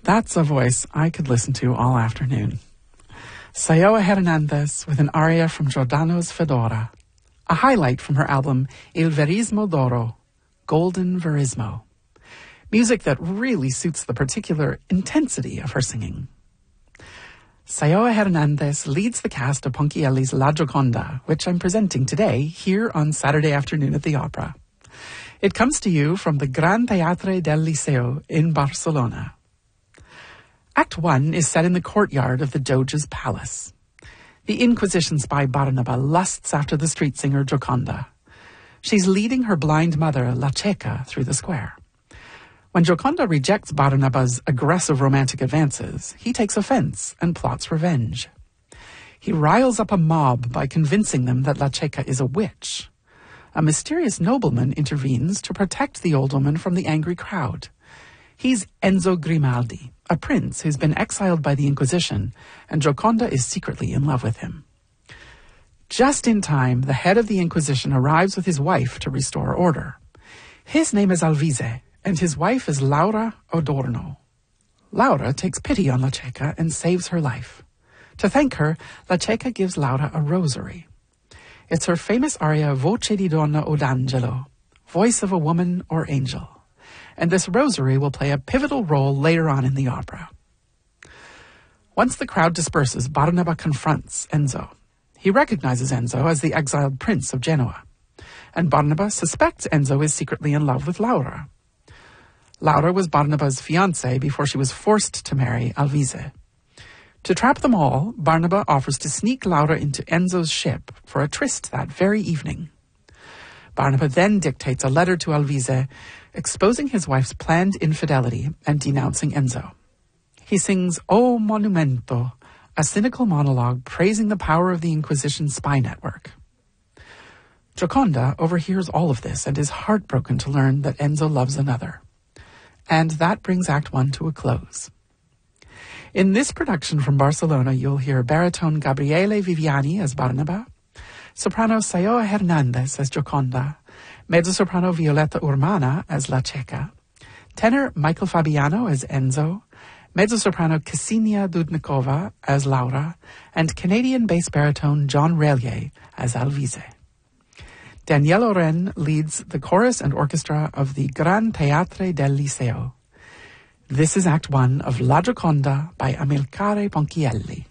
That's a voice I could listen to all afternoon. Sayoa Hernandez with an aria from Giordano's Fedora, a highlight from her album Il Verismo d'Oro, Golden Verismo. Music that really suits the particular intensity of her singing. Sayoa Hernandez leads the cast of Ponchielli's La Gioconda, which I'm presenting today here on Saturday afternoon at the Opera. It comes to you from the Gran Teatre del Liceo in Barcelona. Act 1 is set in the courtyard of the Doge's palace. The Inquisition spy Barnaba lusts after the street singer Gioconda. She's leading her blind mother, La Cieca, through the square. When Gioconda rejects Barnaba's aggressive romantic advances, he takes offense and plots revenge. He riles up a mob by convincing them that La Cieca is a witch. A mysterious nobleman intervenes to protect the old woman from the angry crowd. He's Enzo Grimaldi, a prince who's been exiled by the Inquisition, and Gioconda is secretly in love with him. Just in time, the head of the Inquisition arrives with his wife to restore order. His name is Alvise, and his wife is Laura Adorno. Laura takes pity on La Cieca and saves her life. To thank her, La Cieca gives Laura a rosary. It's her famous aria Voce di donna o d'angelo, voice of a woman or angel. And this rosary will play a pivotal role later on in the opera. Once the crowd disperses, Barnaba confronts Enzo. He recognizes Enzo as the exiled prince of Genoa, and Barnaba suspects Enzo is secretly in love with Laura. Laura was Barnaba's fiancée before she was forced to marry Alvise. To trap them all, Barnaba offers to sneak Laura into Enzo's ship for a tryst that very evening. Barnaba then dictates a letter to Alvise, exposing his wife's planned infidelity and denouncing Enzo. He sings O Monumento, a cynical monologue praising the power of the Inquisition spy network. Gioconda overhears all of this and is heartbroken to learn that Enzo loves another. And that brings Act 1 to a close. In this production from Barcelona, you'll hear baritone Gabriele Viviani as Barnaba, soprano Sayoa Hernandez as Gioconda, mezzo-soprano Violetta Urmana as La Cieca, tenor Michael Fabiano as Enzo, mezzo-soprano Ksenia Dudnikova as Laura, and Canadian bass baritone John Relier as Alvise. Danielle Oren leads the chorus and orchestra of the Gran Teatre del Liceo. This is Act 1 of La Gioconda by Amilcare Ponchielli.